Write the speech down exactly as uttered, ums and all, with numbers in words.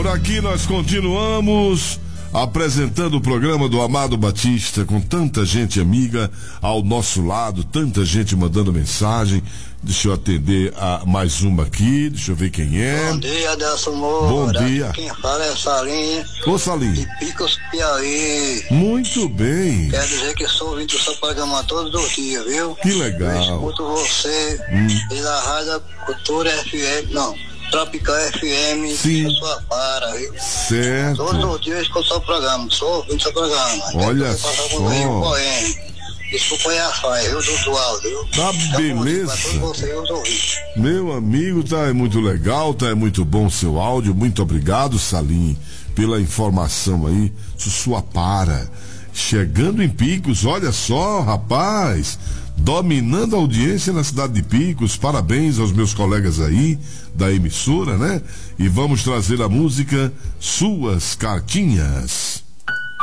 Por aqui nós continuamos apresentando o programa do Amado Batista, com tanta gente amiga ao nosso lado, tanta gente mandando mensagem. Deixa eu atender a mais uma aqui, deixa eu ver quem é. Bom dia, Adelson Moura. Bom dia. Quem fala é Salim. Ô, Salim. De Picos, Piauí. Muito bem. Quero dizer que sou ouvinte do seu programa todos os dias, viu? Que legal. Eu escuto você hum. pela Rádio Cultura F M, não, Tropical F M. Sim. Eu sou a para, viu? Certo. Todos os dias eu escuto seu programa, sou ouvinte do seu programa. Olha Quero só. por Rio Poema. Desculpa aí a falha, viu, do, do áudio, viu? Tá beleza. Você, Meu amigo, tá é muito legal, tá é muito bom o seu áudio. Muito obrigado, Salim, pela informação aí. Sua para. Chegando em Picos, olha só, rapaz. Dominando a audiência na cidade de Picos. Parabéns aos meus colegas aí da emissora, né? E vamos trazer a música Suas Cartinhas.